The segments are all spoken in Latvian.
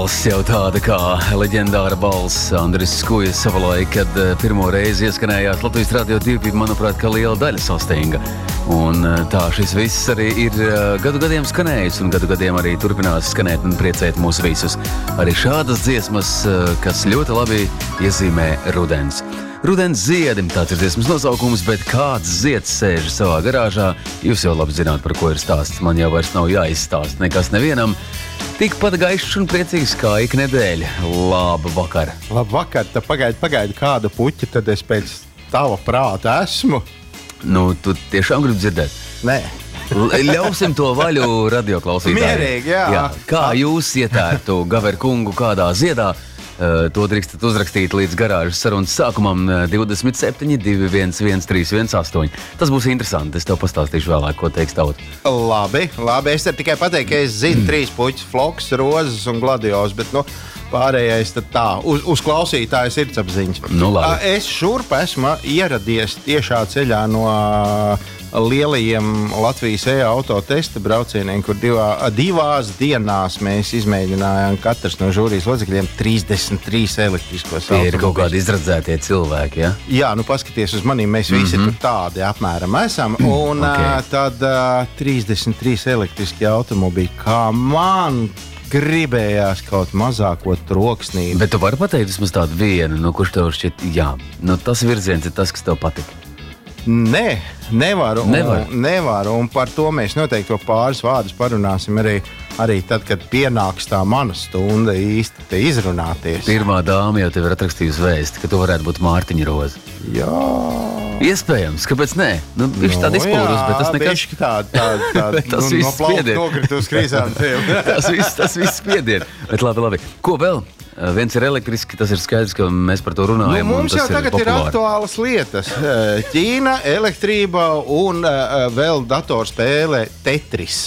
Balss jau tāda kā leģendāra balss Andris Skujas savulaik, kad pirmo reizi ieskanējās Latvijas Radio 2, manuprāt, ka liela daļa sastinga. Un tā šis viss arī ir gadu gadiem skanējis un gadu gadiem arī turpinās skanēt un priecēt mūs visus. Arī šādas dziesmas, kas ļoti labi iezīmē rudens. Rudens ziedi, tāds ir dziesmas nosaukums, bet kāds zieds sēž savā garāžā, jūs jau labi zināt, par ko ir stāsts. Man jau vairs nav jāizstāst nekas nevienam. Tikpat gaišs un priecīgs kā ik nedēļa. Labu vakar. Labu vakar, tad pagaidi kādu puķi, tad es pēc tava prāta esmu. Nu, tu tiešām gribi dzirdēt? Nē. Ļausim to vaļu radioklausītājiem. Mierīgi, jā. Kā jūs ietērtu Gaveru kungu kādā ziedā? To drīkstat uzrakstīt līdz garāžas sarunas sākumam 27 211 318. Tas būs interesanti. Es tev pastāstīšu vēlāk, ko teiks tauta. Labi. Es tikai pateiktu, ka es zinu 3 puķus, floks, rozes un gladios, bet pārējais tad tā, uz klausītāja sirdsapziņas. Labi. Es šurp esmu ieradies tiešā ceļā no lielajiem Latvijas e-auto testa braucieniem, kur divās dienās mēs izmēģinājām katrs no žūrijas locekļiem 33 elektriskos automobiļus. Tie ir kaut kādi izradzētie cilvēki, ja? Jā, paskaties uz maniem, mēs visi tur tādi apmēram esam. Un tad 33 elektriskie automobīļi, kā man gribējās kaut mazāko troksnību. Bet tu vari pateikt vismaz tādu vienu, kurš tev šķiet, jā, tas virziens ir tas, kas tev patika. Nē, nevaru. Un par to mēs noteikti pāris vārdus parunāsim arī tad, kad pienāks tā mana stunda īsti te izrunāties. Pirmā dāma jau tev ir atrakstījusi vēsti, ka tu varētu būt Mārtiņa Roze. Jā. Iespējams, kāpēc nē? Viņš tāda izpūrus, bet tas nekas. Tas viss spiedien. Nokritus krīzām tev. tas viss spiedien. Bet labi. Ko vēl? Viens ir elektriski, tas ir skaidrs, ka mēs par to runājam. Mums jau tagad ir aktuālas lietas. Ķīna, elektrība un vēl datorspēle Tetris.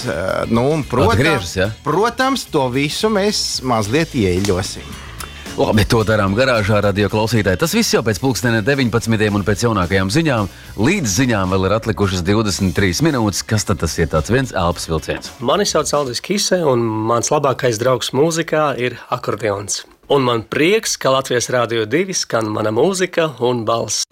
Protams, to visu mēs mazliet ieļosim. Labi, to darām garāžā, radio klausītāji. Tas viss jau pēc 19 un pēc jaunākajām ziņām. Līdz ziņām vēl ir atlikušas 23 minūtes. Kas tad tas ir tāds viens elpas vilciens? Mani sauc Aldis Kise un mans labākais draugs mūzikā ir akordeons. Un man prieks, ka Latvijas Radio 2 skan mana mūzika un balss.